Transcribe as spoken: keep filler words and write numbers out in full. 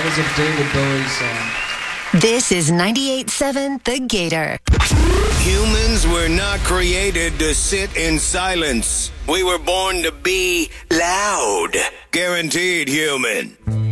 was a David Bowie song. This is ninety-eight point seven The Gator. Humans were not created to sit in silence. We were born to be loud. Guaranteed human.